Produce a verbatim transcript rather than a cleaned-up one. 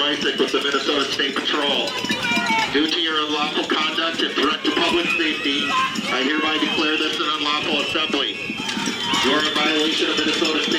Misick with the Minnesota State Patrol. Due to your unlawful conduct and threat to public safety, I hereby declare this an unlawful assembly. You are in violation of Minnesota